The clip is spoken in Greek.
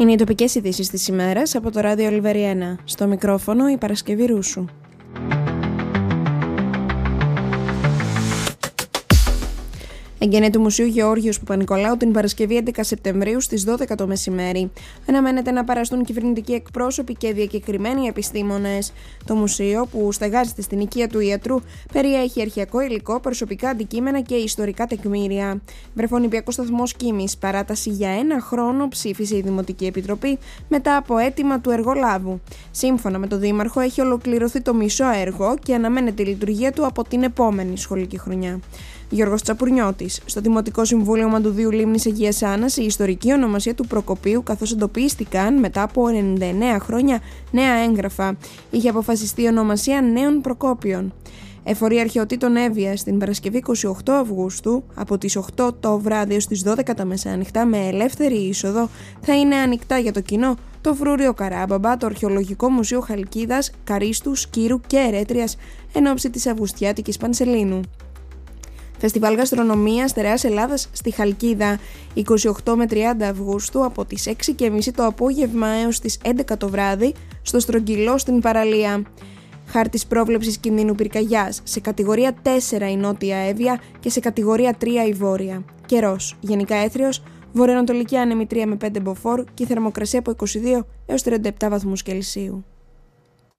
Είναι οι τοπικές ειδήσεις της ημέρας από το ράδιο Ολιβεριένα. Στο μικρόφωνο η Παρασκευή Ρούσου. Εγγένεια του Μουσείου Γεώργιος Παπα-Νικολάου την Παρασκευή 11 Σεπτεμβρίου στις 12 το μεσημέρι. Αναμένεται να παραστούν κυβερνητικοί εκπρόσωποι και διακεκριμένοι επιστήμονες. Το μουσείο, που στεγάζεται στην οικία του ιατρού, περιέχει αρχαιακό υλικό, προσωπικά αντικείμενα και ιστορικά τεκμήρια. Βρεφονηπιακό σταθμός Κίμης, παράταση για 1 χρόνο, ψήφισε η Δημοτική Επιτροπή μετά από αίτημα του εργολάβου. Σύμφωνα με τον Δήμαρχο, έχει ολοκληρωθεί το μισό έργο και αναμένεται η λειτουργία του από την επόμενη σχολική χρονιά. Γιώργος Τσαπουρνιώτης. Στο Δημοτικό Συμβούλιο Μαντουδίου Λίμνης Αγίας Άννας, η ιστορική ονομασία του Προκοπίου, καθώς εντοπίστηκαν μετά από 99 χρόνια νέα έγγραφα. Είχε αποφασιστεί η ονομασία Νέων Προκόπιων. Εφορία Αρχαιοτήτων Εύβοια την Παρασκευή 28 Αυγούστου από τις 8 το βράδυ έως τις 12 τα μεσάνυχτα με ελεύθερη είσοδο θα είναι ανοιχτά για το κοινό το Φρούριο Καράμπαμπα, το Αρχαιολογικό Μουσείο Χαλκίδας, Καρίστου, Σκύρου και Ερέτριας εν ώψη της Αυγουστιάτικης Πανσελίνου. Φεστιβάλ Γαστρονομίας Στερεάς Ελλάδας στη Χαλκίδα, 28 με 30 Αυγούστου από τις 6:30 το απόγευμα έως τις 11 το βράδυ στο Στρογγυλό στην Παραλία. Χάρτης πρόβλεψης κινδύνου πυρκαγιάς, σε κατηγορία 4 η Νότια Εύβοια και σε κατηγορία 3 η Βόρεια. Καιρός, γενικά έθριος, βορειοανατολική άνεμη 3 με 5 μποφόρ και η θερμοκρασία από 22 έως 37 βαθμούς Κελσίου.